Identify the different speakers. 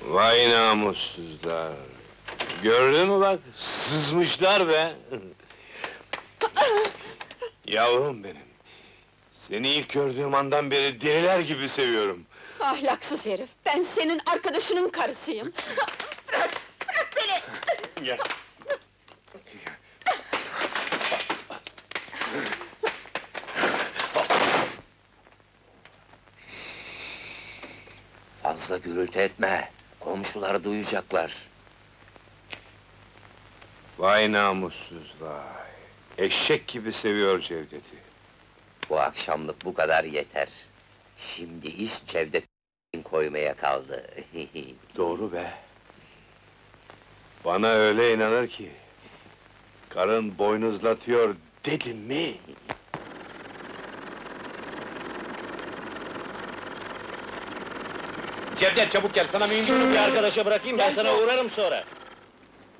Speaker 1: Vay namussuzlar! Gördün mü bak, sızmışlar be! Yavrum benim! Seni ilk gördüğüm andan beri deliler gibi seviyorum!
Speaker 2: Ahlaksız herif! Ben senin arkadaşının karısıyım! Bırak beni!
Speaker 1: Gel!
Speaker 3: Fazla gürültü etme, komşular duyacaklar.
Speaker 1: Vay namussuz vay! Eşek gibi seviyor Cevdet'i!
Speaker 3: Bu akşamlık bu kadar yeter. Şimdi iş Cevdet koymaya kaldı.
Speaker 1: Doğru be! Bana öyle inanır ki... Karın boynuzlatıyor dedim mi...
Speaker 4: Cevdet çabuk gel, sana mühim bir arkadaşa bırakayım, ben sana uğrarım sonra.